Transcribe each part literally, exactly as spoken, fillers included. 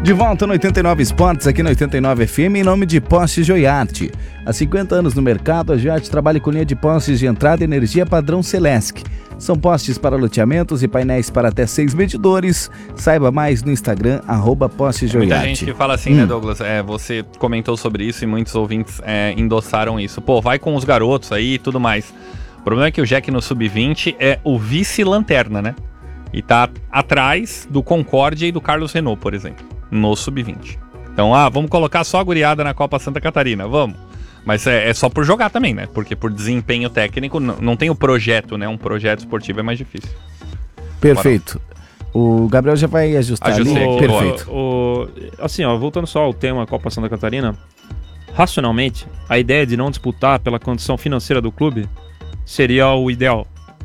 De volta no oitenta e nove Esportes, aqui no oitenta e nove F M, em nome de Postes Joiarte. Há cinquenta anos no mercado, a Joiarte trabalha com linha de postes de entrada e energia padrão Celesc. São postes para loteamentos e painéis para até seis medidores. Saiba mais no Instagram, arroba Postes Joiarte. Muita gente que fala assim, hum. né, Douglas? É, você comentou sobre isso e muitos ouvintes é, endossaram isso. Pô, vai com os garotos aí e tudo mais. O problema é que o Jack no sub vinte é o vice-lanterna, né? E tá atrás do Concórdia e do Carlos Renault, por exemplo, no sub vinte. Então, ah, vamos colocar só a guriada na Copa Santa Catarina, vamos. Mas é, é só por jogar também, né? Porque por desempenho técnico não, não tem o projeto, né? Um projeto esportivo é mais difícil. Perfeito. O Gabriel já vai ajustar Ajustei ali. aqui. Perfeito. O, o, assim, ó, voltando só ao tema Copa Santa Catarina, racionalmente, a ideia de não disputar pela condição financeira do clube seria o ideal.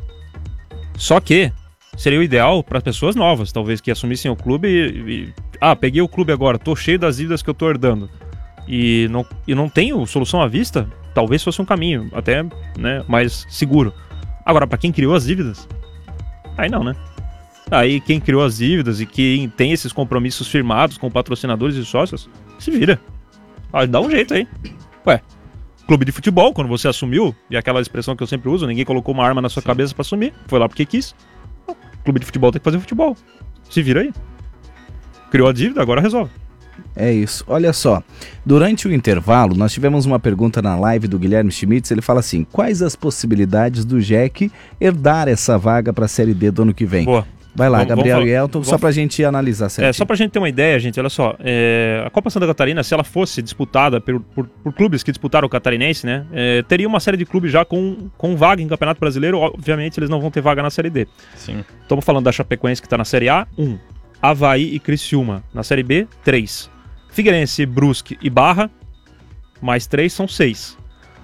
Só que seria o ideal para pessoas novas, talvez, que assumissem o clube e, e... Ah, peguei o clube agora, tô cheio das dívidas que eu tô herdando. E não, e não tenho solução à vista, talvez fosse um caminho, até, né, mais seguro. Agora, para quem criou as dívidas, aí não, né? Aí quem criou as dívidas e quem tem esses compromissos firmados com patrocinadores e sócios, se vira. Ah, dá um jeito aí. Ué, clube de futebol, quando você assumiu, e aquela expressão que eu sempre uso, ninguém colocou uma arma na sua Sim. cabeça para assumir, foi lá porque quis. Clube de futebol tem que fazer futebol. Se vira aí. Criou a dívida, agora resolve. É isso. Olha só, durante o intervalo, nós tivemos uma pergunta na live do Guilherme Schmitz. Ele fala assim: quais as possibilidades do Jack herdar essa vaga para a Série D do ano que vem? Boa. Vai lá, vamos, Gabriel vamos, e Elton, vamos, só pra gente analisar certinho. É, só pra gente ter uma ideia, gente, olha só, é, a Copa Santa Catarina, se ela fosse disputada por, por, por clubes que disputaram o Catarinense, né, é, teria uma série de clubes já com, com vaga em Campeonato Brasileiro. Obviamente eles não vão ter vaga na Série D. Sim. Estamos falando da Chapecoense, que tá na Série A, um. Avaí e Criciúma na Série B, três. Figueirense, Brusque e Barra, mais três, são seis.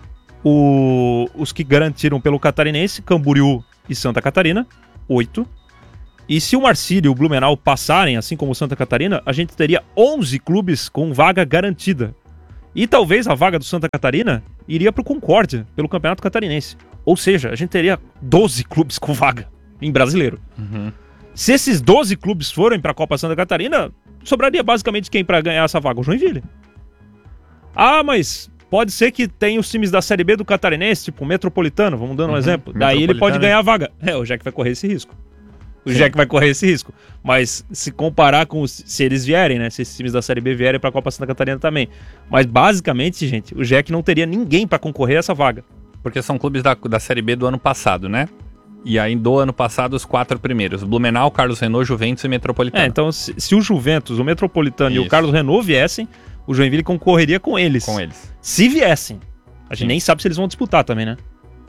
O, os que garantiram pelo Catarinense, Camboriú e Santa Catarina, oito. E se o Marcílio e o Blumenau passarem, assim como o Santa Catarina, a gente teria onze clubes com vaga garantida. E talvez a vaga do Santa Catarina iria para o Concórdia, pelo Campeonato Catarinense. Ou seja, a gente teria doze clubes com vaga em brasileiro. Uhum. Se esses doze clubes forem para a Copa Santa Catarina, sobraria basicamente quem para ganhar essa vaga? O Joinville. Ah, mas pode ser que tenha os times da Série B do Catarinense, tipo o Metropolitano, vamos dando um uhum. exemplo. Daí ele pode ganhar a vaga. É, o Jack vai correr esse risco. O Jack vai correr esse risco. Mas se comparar com os, se eles vierem, né? Se esses times da Série B vierem pra Copa Santa Catarina também. Mas basicamente, gente, o Jack não teria ninguém pra concorrer a essa vaga. Porque são clubes da, da Série B do ano passado, né? E aí do ano passado os quatro primeiros: Blumenau, Carlos Renault, Juventus e Metropolitano. É, então se, se o Juventus, o Metropolitano Isso. e o Carlos Renault viessem, o Joinville concorreria com eles. Com eles. Se viessem. A gente Sim. nem sabe se eles vão disputar também, né?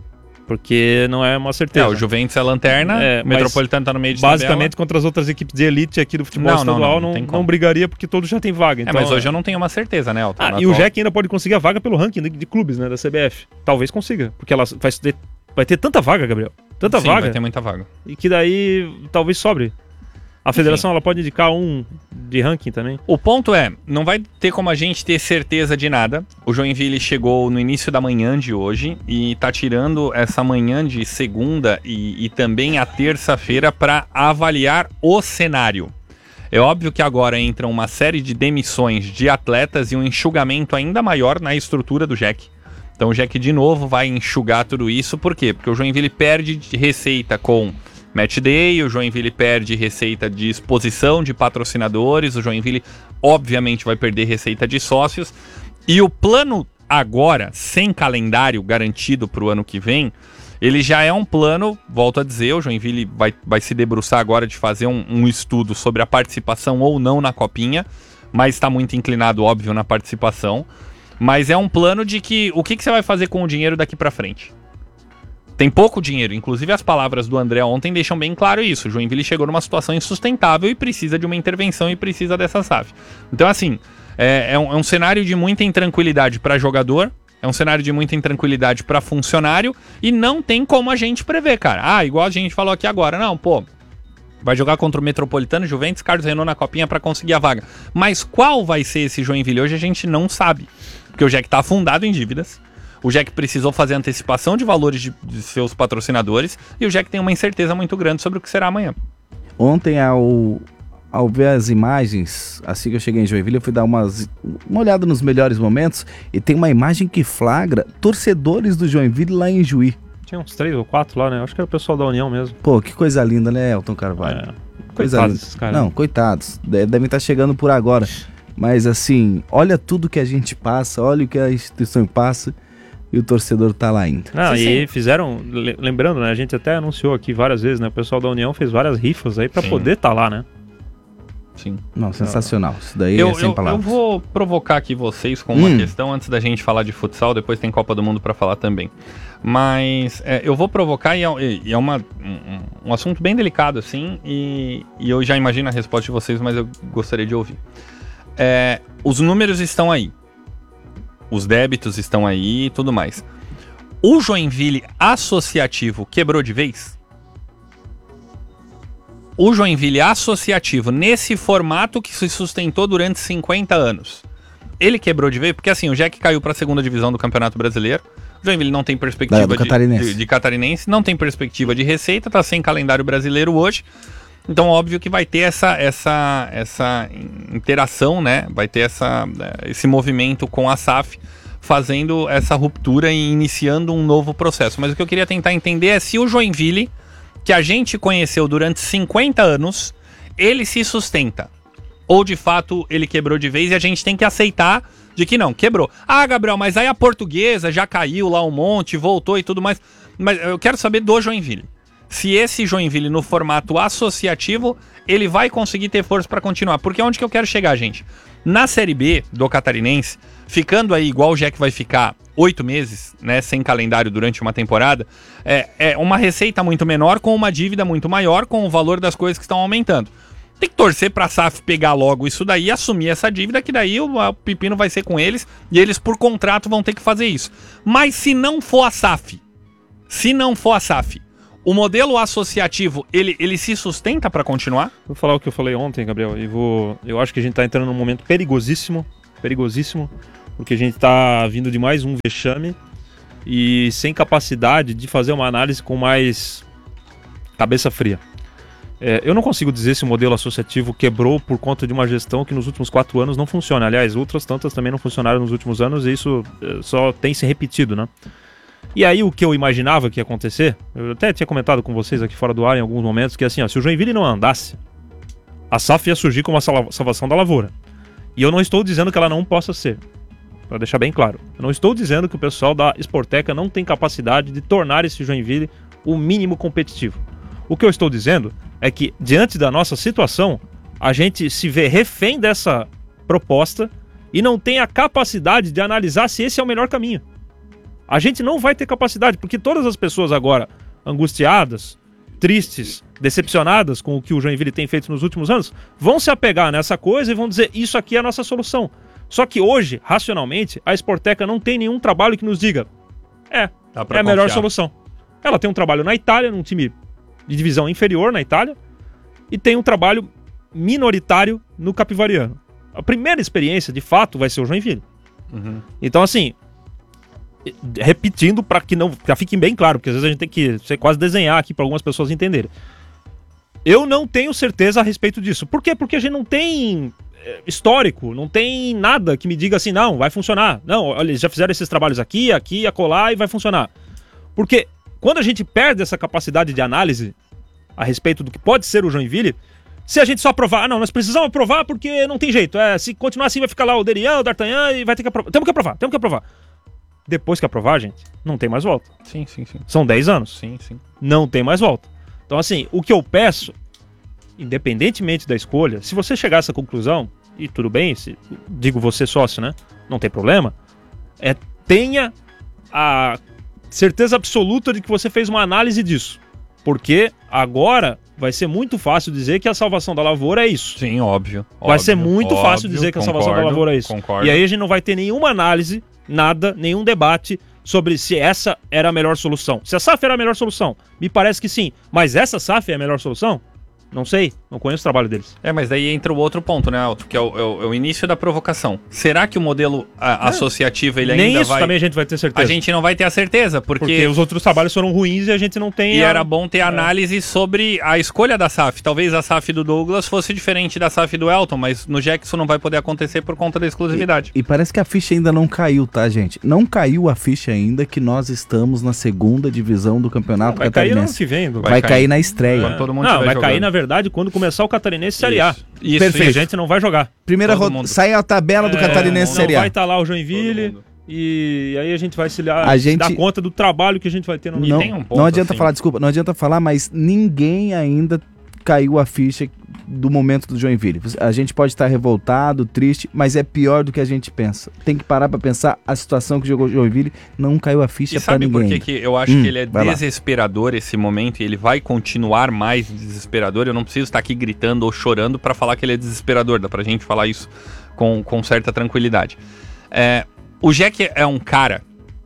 Porque não é uma certeza. É, o Juventus é a lanterna, é, o Metropolitano tá no meio de basicamente tabela. contra as outras equipes de elite aqui do futebol Não, estadual não, não, não, não, não, não brigaria porque todos já têm vaga. Então, é, mas hoje eu não tenho uma certeza, né, Elton? Ah, e atual... o Jack ainda pode conseguir a vaga pelo ranking de, de clubes, né, da C B F. Talvez consiga, porque ela vai ter, vai ter tanta vaga, Gabriel. Tanta Sim, vaga. vai ter muita vaga. E que daí talvez sobre. A federação ela pode indicar um de ranking também. O ponto é, não vai ter como a gente ter certeza de nada. O Joinville chegou no início da manhã de hoje e tá tirando essa manhã de segunda e, e também a terça-feira para avaliar o cenário. É óbvio que agora entra uma série de demissões de atletas e um enxugamento ainda maior na estrutura do Jack. Então o Jack de novo vai enxugar tudo isso. Por quê? Porque o Joinville perde de receita com Match Day, o Joinville perde receita de exposição de patrocinadores, o Joinville obviamente vai perder receita de sócios. E o plano agora, sem calendário garantido para o ano que vem, ele já é um plano, volto a dizer, o Joinville vai, vai se debruçar agora de fazer um, um estudo sobre a participação ou não na Copinha, mas está muito inclinado, óbvio, na participação. Mas é um plano de que o que, que você vai fazer com o dinheiro daqui para frente? Tem pouco dinheiro, inclusive as palavras do André ontem deixam bem claro isso. O Joinville chegou numa situação insustentável e precisa de uma intervenção e precisa dessa S A F. Então assim, é, é, um, é um cenário de muita intranquilidade para jogador, é um cenário de muita intranquilidade para funcionário e não tem como a gente prever, cara. Ah, igual a gente falou aqui agora, não, pô, vai jogar contra o Metropolitano, Juventus, Carlos Renault na Copinha para conseguir a vaga. Mas qual vai ser esse Joinville hoje a gente não sabe, porque o Jack tá afundado em dívidas. O Jack precisou fazer antecipação de valores de, de seus patrocinadores e o Jack tem uma incerteza muito grande sobre o que será amanhã. Ontem, ao, ao ver as imagens, assim que eu cheguei em Joinville, eu fui dar umas, uma olhada nos melhores momentos e tem uma imagem que flagra torcedores do Joinville lá em Juí. Tinha uns três ou quatro lá, né? Acho que era o pessoal da União mesmo. Pô, que coisa linda, né, Elton Carvalho? É. Coisa Coitados linda. desses caras. Não, coitados. De- Devem estar chegando por agora. Mas assim, olha tudo que a gente passa, olha o que a instituição passa e o torcedor tá lá ainda. Não, Sim, e sim. fizeram, le- lembrando, né? A gente até anunciou aqui várias vezes, né? O pessoal da União fez várias rifas aí pra Sim. poder estar lá, né? Sim. Não, sensacional. Isso daí Eu, é sem eu, eu palavras. vou provocar aqui vocês com uma Hum. questão antes da gente falar de futsal, depois tem Copa do Mundo pra falar também. Mas é, eu vou provocar e é, e é uma, um, um assunto bem delicado, assim, e, e eu já imagino a resposta de vocês, mas eu gostaria de ouvir. É, os números estão aí. Os débitos estão aí e tudo mais. O Joinville associativo quebrou de vez? O Joinville associativo, nesse formato que se sustentou durante cinquenta anos, ele quebrou de vez? Porque assim, o Jack caiu para a segunda divisão do Campeonato Brasileiro, o Joinville não tem perspectiva É, do de, catarinense. de, de catarinense, não tem perspectiva de receita, tá sem calendário brasileiro hoje, então óbvio que vai ter essa, essa, essa interação, né? Vai ter essa, esse movimento com a S A F, fazendo essa ruptura e iniciando um novo processo. Mas o que eu queria tentar entender é se o Joinville, que a gente conheceu durante cinquenta anos, ele se sustenta. Ou de fato ele quebrou de vez e a gente tem que aceitar de que não, quebrou. Ah, Gabriel, mas aí a Portuguesa já caiu lá um monte, voltou e tudo mais. Mas eu quero saber do Joinville. Se esse Joinville no formato associativo, ele vai conseguir ter força para continuar. Porque onde que eu quero chegar, gente? Na Série B do Catarinense, ficando aí igual o Jack vai ficar oito meses, né, sem calendário durante uma temporada, é, é uma receita muito menor com uma dívida muito maior com o valor das coisas que estão aumentando. Tem que torcer pra S A F pegar logo isso daí e assumir essa dívida, que daí o, o pepino vai ser com eles e eles por contrato vão ter que fazer isso. Mas se não for a S A F, se não for a S A F, o modelo associativo, ele, ele se sustenta pra continuar? Vou falar o que eu falei ontem, Gabriel, e vou... Eu acho que a gente tá entrando num momento perigosíssimo, perigosíssimo, porque a gente tá vindo de mais um vexame e sem capacidade de fazer uma análise com mais cabeça fria. É, eu não consigo dizer se o modelo associativo quebrou por conta de uma gestão que nos últimos quatro anos não funciona. Aliás, outras tantas também não funcionaram nos últimos anos e isso é, só tem se repetido, né? E aí o que eu imaginava que ia acontecer, eu até tinha comentado com vocês aqui fora do ar em alguns momentos, que assim, ó, se o Joinville não andasse, a S A F ia surgir como a salvação da lavoura. E eu não estou dizendo que ela não possa ser, para deixar bem claro. Eu não estou dizendo que o pessoal da Sporteca não tem capacidade de tornar esse Joinville o mínimo competitivo. O que eu estou dizendo é que, diante da nossa situação, a gente se vê refém dessa proposta e não tem a capacidade de analisar se esse é o melhor caminho. A gente não vai ter capacidade, porque todas as pessoas agora angustiadas, tristes, decepcionadas com o que o Joinville tem feito nos últimos anos, vão se apegar nessa coisa e vão dizer, isso aqui é a nossa solução. Só que hoje, racionalmente, a Sporteca não tem nenhum trabalho que nos diga, é, Dá pra é a melhor confiar. solução. Ela tem um trabalho na Itália, num time de divisão inferior na Itália, e tem um trabalho minoritário no Capivariano. A primeira experiência, de fato, vai ser o Joinville. Uhum. Então, assim, repetindo para que não, pra fique bem claro, porque às vezes a gente tem que você quase desenhar aqui para algumas pessoas entenderem. Eu não tenho certeza a respeito disso. Por quê? Porque a gente não tem é, histórico, não tem nada que me diga assim, não, vai funcionar. Não, olha, eles já fizeram esses trabalhos aqui, aqui, acolá e vai funcionar. Porque quando a gente perde essa capacidade de análise a respeito do que pode ser o Joinville, se a gente só aprovar, ah, não, nós precisamos aprovar porque não tem jeito. É, se continuar assim vai ficar lá o Derian, o D'Artagnan e vai ter que aprovar. Temos que aprovar, temos que aprovar. Depois que aprovar, gente, não tem mais volta. Sim, sim, sim. São dez anos. Sim, sim. Não tem mais volta. Então, assim, o que eu peço, independentemente da escolha, se você chegar a essa conclusão, e tudo bem, se, digo você sócio, né? Não tem problema, é tenha a certeza absoluta de que você fez uma análise disso. Porque agora vai ser muito fácil dizer que a salvação da lavoura é isso. Sim, óbvio. Vai óbvio, ser muito óbvio, fácil dizer que a salvação concordo, da lavoura é isso. Concordo. E aí a gente não vai ter nenhuma análise, nada, nenhum debate sobre se essa era a melhor solução. Se a S A F era a melhor solução, me parece que sim. Mas essa S A F é a melhor solução? Não sei, não conheço o trabalho deles. É, mas daí entra o outro ponto, né, Alto? Que é o, é o, é o início da provocação. Será que o modelo a, é. associativo, ele Nem ainda isso vai... também a gente vai ter certeza. A gente não vai ter a certeza, porque... Porque os outros trabalhos foram ruins e a gente não tem... E a... era bom ter análise é. sobre a escolha da S A F. Talvez a S A F do Douglas fosse diferente da S A F do Elton, mas no Jack isso não vai poder acontecer por conta da exclusividade. E, e parece que a ficha ainda não caiu, tá, gente? Não caiu a ficha ainda que nós estamos na segunda divisão do Campeonato vai Catarinense. Cair no ano que vem, vai, vai cair. cair na estreia. É. Todo mundo não, vai jogando. cair, na verdade, quando começar o Catarinense Série A. Isso, perfeito. E a gente não vai jogar. Primeira rodada, sai a tabela do é, Catarinense Série A. Não vai estar lá o Joinville e aí a gente vai se a gente... dar conta do trabalho que a gente vai ter no Não, tem um ponto, não adianta assim. falar, desculpa, não adianta falar, mas ninguém ainda caiu a ficha do momento do Joinville. A gente pode estar revoltado, triste, mas é pior do que a gente pensa. Tem que parar pra pensar a situação que jogou o Joinville, não caiu a ficha pra ninguém. E sabe por que que eu acho hum, que ele é desesperador lá. Esse momento e ele vai continuar mais desesperador? Eu não preciso estar aqui gritando ou chorando pra falar que ele é desesperador, dá pra gente falar isso com, com certa tranquilidade. É, o Jack é um cara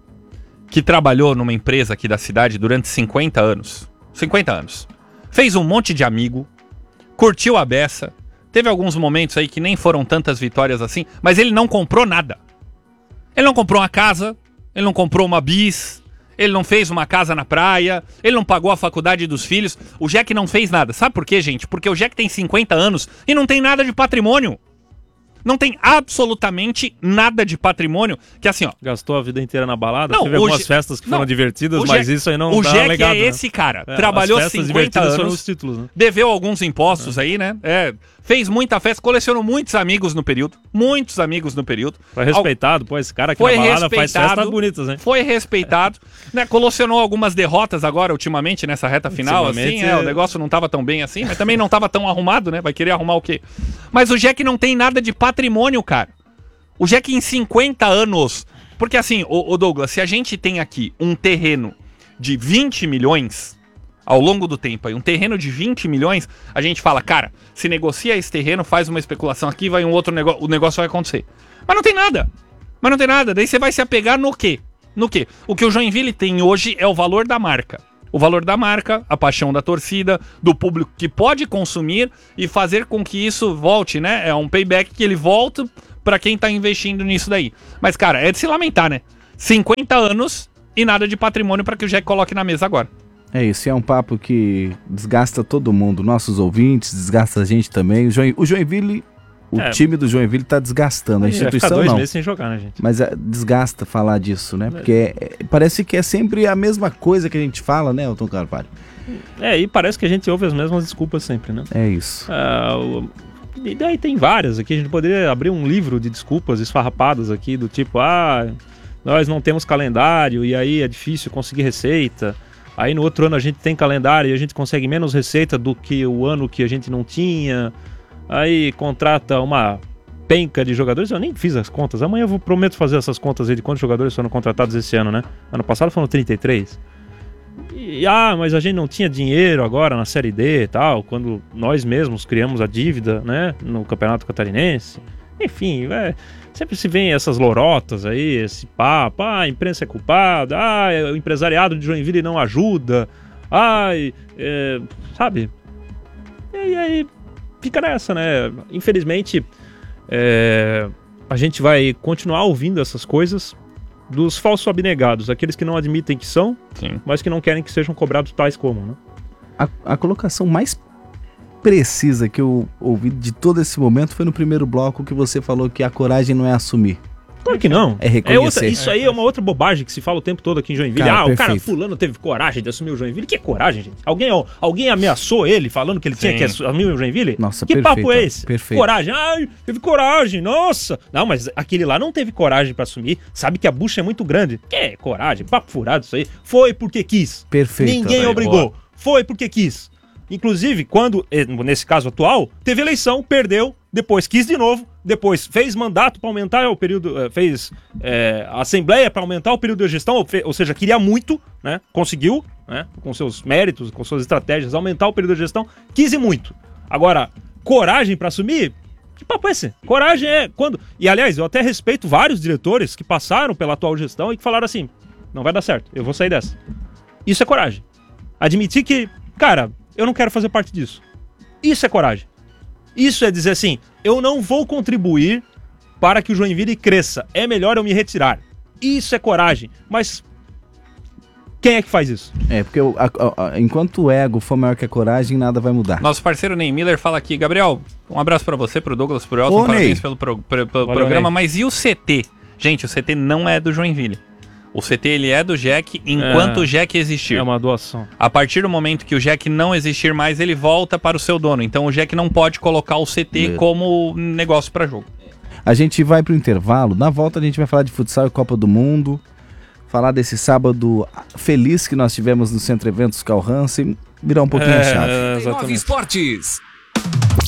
que trabalhou numa empresa aqui da cidade durante cinquenta anos. cinquenta anos. Fez um monte de amigo, curtiu a beça, teve alguns momentos aí que nem foram tantas vitórias assim, mas ele não comprou nada. Ele não comprou uma casa, ele não comprou uma bis, ele não fez uma casa na praia, ele não pagou a faculdade dos filhos. O Jack não fez nada. Sabe por quê, gente? Porque o Jack tem cinquenta anos e não tem nada de patrimônio. Não tem absolutamente nada de patrimônio, que assim, ó... Gastou a vida inteira na balada, não, teve algumas G... festas que não, foram divertidas, o mas Jack, isso aí não o dá Jack legado, é né? esse cara, é, trabalhou cinquenta anos, foram os títulos, né? Deveu alguns impostos é. aí, né? É, fez muita festa, colecionou muitos amigos no período, muitos amigos no período. Foi respeitado, Al... pô, esse cara aqui foi na balada faz festas bonitas, né? Foi respeitado, né? Colecionou algumas derrotas agora, ultimamente, nessa reta final, assim, é, é... o negócio não tava tão bem assim, mas também não tava tão arrumado, né? Vai querer arrumar o quê? Mas o Jack não tem nada de patrimônio, cara. O Jack em cinquenta anos... Porque assim, o, o Douglas, se a gente tem aqui um terreno de vinte milhões ao longo do tempo, aí, um terreno de vinte milhões, a gente fala, cara, se negocia esse terreno, faz uma especulação aqui, vai um outro negócio, o negócio vai acontecer. Mas não tem nada. Mas não tem nada. Daí você vai se apegar no quê? No quê? O que o Joinville tem hoje é o valor da marca. O valor da marca, a paixão da torcida, do público que pode consumir e fazer com que isso volte, né? É um payback que ele volta pra quem tá investindo nisso daí. Mas, cara, é de se lamentar, né? cinquenta anos e nada de patrimônio pra que o Jack coloque na mesa agora. É isso, é um papo que desgasta todo mundo, nossos ouvintes, desgasta a gente também. O, Join... o Joinville, o é. time do Joinville tá desgastando, a instituição dois não. meses sem jogar, né, gente? Mas é, desgasta falar disso, né? Porque é, é, parece que é sempre a mesma coisa que a gente fala, né, Elton Carvalho? É, e parece que a gente ouve as mesmas desculpas sempre, né? É isso. Ah, o... E daí tem várias aqui, a gente poderia abrir um livro de desculpas esfarrapadas aqui, do tipo, ah, nós não temos calendário e aí é difícil conseguir receita. Aí no outro ano a gente tem calendário e a gente consegue menos receita do que o ano que a gente não tinha. Aí contrata uma penca de jogadores, eu nem fiz as contas, amanhã eu vou, prometo fazer essas contas aí de quantos jogadores foram contratados esse ano, né? Ano passado foram trinta e três. E, ah, mas a gente não tinha dinheiro agora na Série D e tal, quando nós mesmos criamos a dívida, né, no Campeonato Catarinense. Enfim, é, sempre se vê essas lorotas aí, esse papo, ah, a imprensa é culpada, ah, o empresariado de Joinville não ajuda, ai, é, sabe? E aí fica nessa, né? Infelizmente, é, a gente vai continuar ouvindo essas coisas dos falsos abnegados, aqueles que não admitem que são, Sim. mas que não querem que sejam cobrados tais como, né? A, a colocação mais precisa que eu ouvi de todo esse momento foi no primeiro bloco que você falou que a coragem não é assumir. Claro que não. É reconhecer. É outra, isso aí é uma outra bobagem que se fala o tempo todo aqui em Joinville. Cara, ah, perfeito. o cara fulano teve coragem de assumir o Joinville. Que coragem, gente? Alguém, alguém ameaçou ele falando que ele Sim. tinha que assumir o Joinville? Nossa, que perfeito, papo é esse? Perfeito. Coragem. Ai, teve coragem, nossa. Não, mas aquele lá não teve coragem pra assumir. Sabe que a bucha é muito grande. Que é coragem? Papo furado isso aí. Foi porque quis. Perfeito. Ninguém Aí, obrigou. boa. Foi porque quis. Inclusive, quando, nesse caso atual, teve eleição, perdeu, depois quis de novo, depois fez mandato para aumentar o período, fez é, assembleia para aumentar o período de gestão, ou, ou seja, queria muito, né? Conseguiu, né? Com seus méritos, com suas estratégias, aumentar o período de gestão, quis e muito. Agora, coragem para assumir? Que papo é esse? Coragem é quando... E, aliás, eu até respeito vários diretores que passaram pela atual gestão e que falaram assim, não vai dar certo, eu vou sair dessa. Isso é coragem. Admitir que, cara... eu não quero fazer parte disso. Isso é coragem. Isso é dizer assim, eu não vou contribuir para que o Joinville cresça. É melhor eu me retirar. Isso é coragem. Mas quem é que faz isso? É, porque o, a, a, enquanto o ego for maior que a coragem, nada vai mudar. Nosso parceiro Ney Miller fala aqui, Gabriel, um abraço pra você, pro Douglas, pro Elton, Ô, parabéns Ney. pelo, pro, pro, pelo Valeu, programa, Ney. mas e o C T? Gente, o C T não é do Joinville. O C T ele é do Jack enquanto É, o Jack existir. É uma doação. A partir do momento que o Jack não existir mais, ele volta para o seu dono. Então o Jack não pode colocar o C T É. como negócio para jogo. A gente vai pro intervalo, na volta a gente vai falar de futsal e Copa do Mundo, falar desse sábado feliz que nós tivemos no Centro Eventos Carl Hansen, virar um pouquinho a chave. É, nove exatamente. Esportes.